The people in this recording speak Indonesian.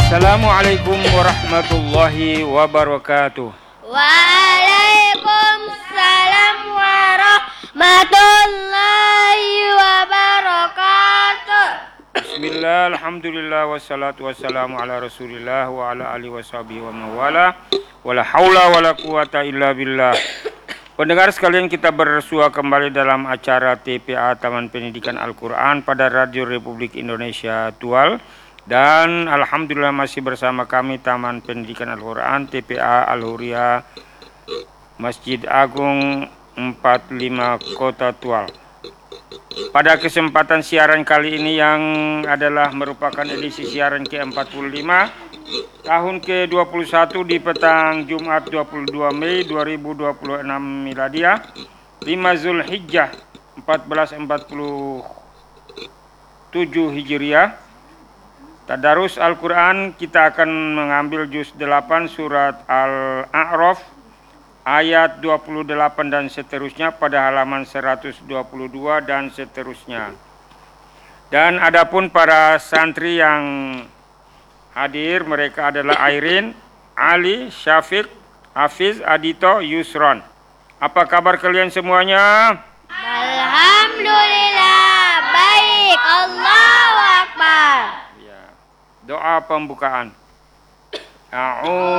Assalamualaikum warahmatullahi wabarakatuh. Waalaikumsalam warahmatullahi wabarakatuh. Bismillah, alhamdulillah, wassalatu wassalamu ala rasulillah wa ala alihi washabihi wa mawala. Wala haula wala quwata illa billah. Pendengar sekalian, kita bersua kembali dalam acara TPA Taman Pendidikan Al-Quran pada Radio Republik Indonesia Tual. Dan alhamdulillah masih bersama kami Taman Pendidikan Al-Quran TPA Al-Huriyah Masjid Agung 45 Kota Tual. Pada kesempatan siaran kali ini yang adalah merupakan edisi siaran ke-45 tahun ke-21 di petang Jumat 22 Mei 2026 Miladiah 5 Zulhijjah 1447 Hijriah. Tadarus Al-Quran, kita akan mengambil juz 8 surat Al-A'raf ayat 28 dan seterusnya pada halaman 122 dan seterusnya. Dan adapun para santri yang hadir, mereka adalah Airin, Ali, Syafiq, Hafiz, Adito, Yusron. Apa kabar kalian semuanya? Alhamdulillah, baik. Allahu Akbar. Doa pembukaan.